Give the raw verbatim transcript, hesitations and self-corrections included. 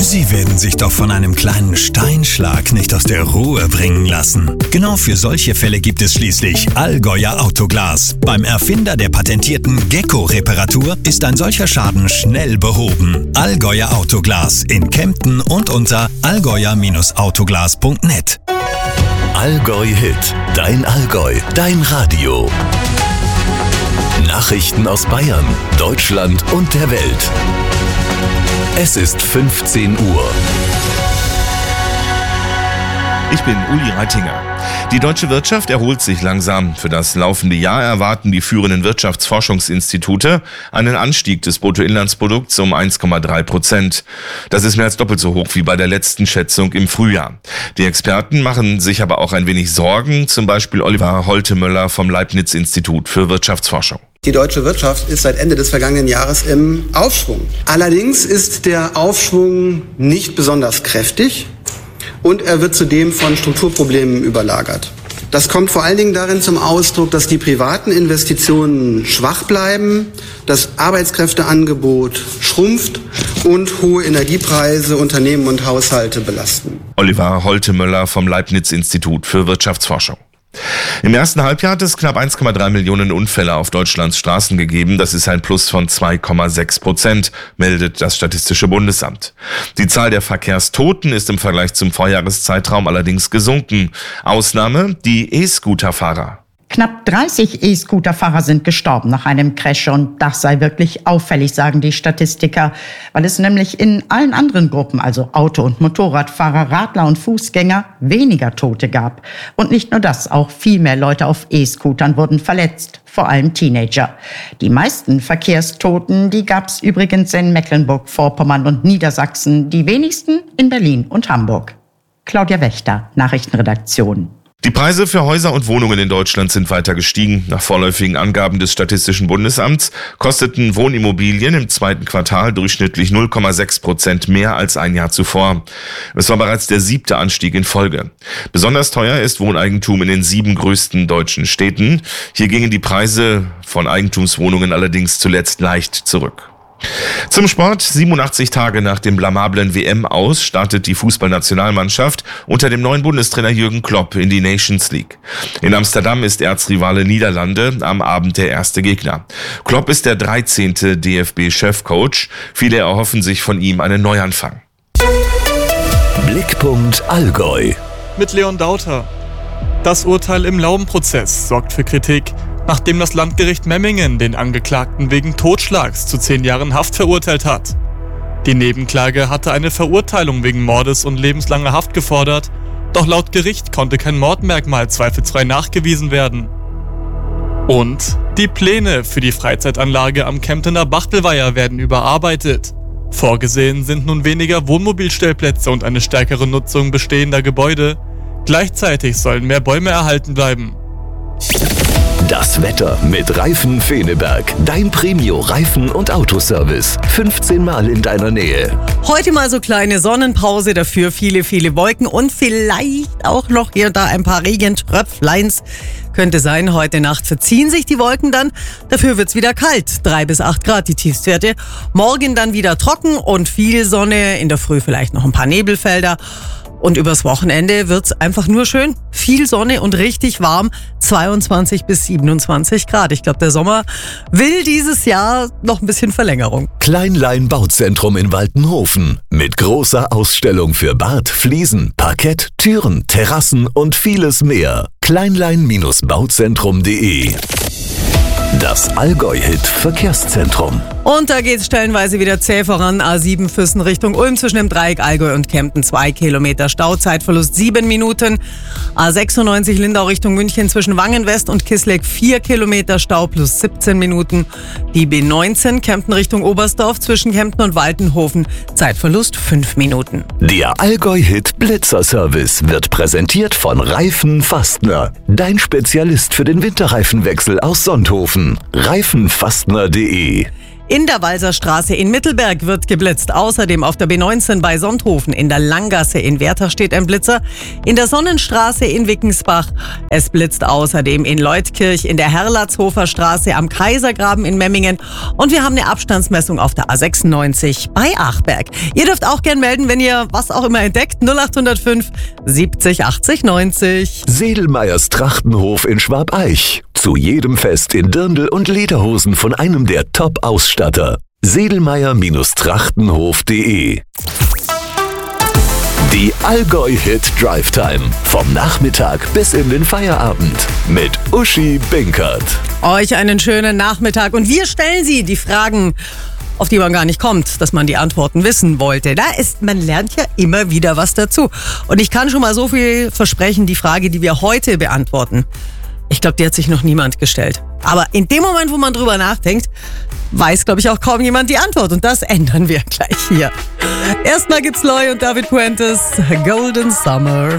Sie werden sich doch von einem kleinen Steinschlag nicht aus der Ruhe bringen lassen. Genau für solche Fälle gibt es schließlich Allgäuer Autoglas. Beim Erfinder der patentierten Gecko-Reparatur ist ein solcher Schaden schnell behoben. Allgäuer Autoglas in Kempten und unter allgäuer Autoglas punkt net. Allgäu Hit, dein Allgäu, dein Radio. Nachrichten aus Bayern, Deutschland und der Welt. Es ist fünfzehn Uhr. Ich bin Uli Reitinger. Die deutsche Wirtschaft erholt sich langsam. Für das laufende Jahr erwarten die führenden Wirtschaftsforschungsinstitute einen Anstieg des Bruttoinlandsprodukts um eins Komma drei Prozent. Das ist mehr als doppelt so hoch wie bei der letzten Schätzung im Frühjahr. Die Experten machen sich aber auch ein wenig Sorgen, zum Beispiel Oliver Holtemöller vom Leibniz-Institut für Wirtschaftsforschung. Die deutsche Wirtschaft ist seit Ende des vergangenen Jahres im Aufschwung. Allerdings ist der Aufschwung nicht besonders kräftig und er wird zudem von Strukturproblemen überlagert. Das kommt vor allen Dingen darin zum Ausdruck, dass die privaten Investitionen schwach bleiben, das Arbeitskräfteangebot schrumpft und hohe Energiepreise Unternehmen und Haushalte belasten. Oliver Holtemöller vom Leibniz-Institut für Wirtschaftsforschung. Im ersten Halbjahr hat es knapp eins Komma drei Millionen Unfälle auf Deutschlands Straßen gegeben. Das ist ein Plus von zwei Komma sechs Prozent, meldet das Statistische Bundesamt. Die Zahl der Verkehrstoten ist im Vergleich zum Vorjahreszeitraum allerdings gesunken. Ausnahme die E-Scooter-Fahrer. Knapp dreißig E-Scooter-Fahrer sind gestorben nach einem Crash und das sei wirklich auffällig, sagen die Statistiker, weil es nämlich in allen anderen Gruppen, also Auto- und Motorradfahrer, Radler und Fußgänger, weniger Tote gab. Und nicht nur das, auch viel mehr Leute auf E-Scootern wurden verletzt, vor allem Teenager. Die meisten Verkehrstoten, die gab es übrigens in Mecklenburg-Vorpommern und Niedersachsen, die wenigsten in Berlin und Hamburg. Claudia Wächter, Nachrichtenredaktion. Die Preise für Häuser und Wohnungen in Deutschland sind weiter gestiegen. Nach vorläufigen Angaben des Statistischen Bundesamts kosteten Wohnimmobilien im zweiten Quartal durchschnittlich null Komma sechs Prozent mehr als ein Jahr zuvor. Es war bereits der siebte Anstieg in Folge. Besonders teuer ist Wohneigentum in den sieben größten deutschen Städten. Hier gingen die Preise von Eigentumswohnungen allerdings zuletzt leicht zurück. Zum Sport. siebenundachtzig Tage nach dem blamablen W M-Aus startet die Fußballnationalmannschaft unter dem neuen Bundestrainer Jürgen Klopp in die Nations League. In Amsterdam ist Erzrivale Niederlande am Abend der erste Gegner. Klopp ist der dreizehnte D F B-Chefcoach. Viele erhoffen sich von ihm einen Neuanfang. Blickpunkt Allgäu. Mit Leon Dauter. Das Urteil im Laubenprozess sorgt für Kritik, nachdem das Landgericht Memmingen den Angeklagten wegen Totschlags zu zehn Jahren Haft verurteilt hat. Die Nebenklage hatte eine Verurteilung wegen Mordes und lebenslanger Haft gefordert, doch laut Gericht konnte kein Mordmerkmal zweifelsfrei nachgewiesen werden. Und die Pläne für die Freizeitanlage am Kemptener Bachtelweiher werden überarbeitet. Vorgesehen sind nun weniger Wohnmobilstellplätze und eine stärkere Nutzung bestehender Gebäude. Gleichzeitig sollen mehr Bäume erhalten bleiben. Das Wetter mit Reifen Feneberg. Dein Premio-Reifen- und Autoservice. fünfzehn Mal in deiner Nähe. Heute mal so kleine Sonnenpause, dafür viele, viele Wolken und vielleicht auch noch hier und da ein paar Regentröpfleins. Könnte sein, heute Nacht verziehen sich die Wolken dann. Dafür wird's wieder kalt. drei bis acht Grad die Tiefstwerte. Morgen dann wieder trocken und viel Sonne. In der Früh vielleicht noch ein paar Nebelfelder. Und übers Wochenende wird's einfach nur schön. Viel Sonne und richtig warm. zweiundzwanzig bis siebenundzwanzig Grad. Ich glaube, der Sommer will dieses Jahr noch ein bisschen Verlängerung. Kleinlein Bauzentrum in Waltenhofen. Mit großer Ausstellung für Bad, Fliesen, Parkett, Türen, Terrassen und vieles mehr. kleinlein Bauzentrum punkt de. Das Allgäu-Hit Verkehrszentrum. Und da geht's stellenweise wieder zäh voran. A sieben Füssen Richtung Ulm zwischen dem Dreieck Allgäu und Kempten zwei Kilometer Stau, Zeitverlust sieben Minuten. A sechsundneunzig Lindau Richtung München zwischen Wangenwest und Kisleck vier Kilometer Stau plus siebzehn Minuten. Die B neunzehn Kempten Richtung Oberstdorf zwischen Kempten und Waltenhofen, Zeitverlust fünf Minuten. Der Allgäu-Hit Blitzer-Service wird präsentiert von Reifen Fastner. Dein Spezialist für den Winterreifenwechsel aus Sonthofen. Reifenfastner punkt de. In der Walserstraße in Mittelberg wird geblitzt. Außerdem auf der B neunzehn bei Sonthofen. In der Langgasse in Werther steht ein Blitzer. In der Sonnenstraße in Wickensbach. Es blitzt außerdem in Leutkirch, in der Herlatzhofer Straße, am Kaisergraben in Memmingen. Und wir haben eine Abstandsmessung auf der A sechsundneunzig bei Achberg. Ihr dürft auch gern melden, wenn ihr was auch immer entdeckt. null acht null fünf siebzig achtzig neunzig. Sedelmeyers Trachtenhof in Schwabeich. Zu jedem Fest in Dirndl und Lederhosen von einem der Top-Ausstatter. Sedelmeyer-Trachtenhof punkt de. Die Allgäu-Hit Drive Time. Vom Nachmittag bis in den Feierabend. Mit Uschi Binkert. Euch einen schönen Nachmittag. Und wir stellen Sie die Fragen, auf die man gar nicht kommt, dass man die Antworten wissen wollte. Da ist, man lernt ja immer wieder was dazu. Und ich kann schon mal so viel versprechen, die Frage, die wir heute beantworten, ich glaube, die hat sich noch niemand gestellt. Aber in dem Moment, wo man drüber nachdenkt, weiß, glaube ich, auch kaum jemand die Antwort. Und das ändern wir gleich hier. Erstmal gibt's Loy und David Puentes, Golden Summer.